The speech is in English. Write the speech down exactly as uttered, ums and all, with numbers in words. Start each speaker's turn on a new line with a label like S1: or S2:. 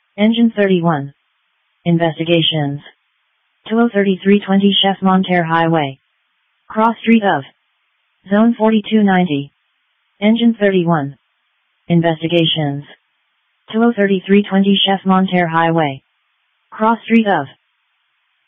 S1: Engine thirty-one. Investigations. two oh thirty-three twenty Chef Monterre Highway. Cross street of. Zone forty-two ninety. Engine thirty-one. Investigations. two oh thirty-three twenty Chef Monterre Highway. Cross street of.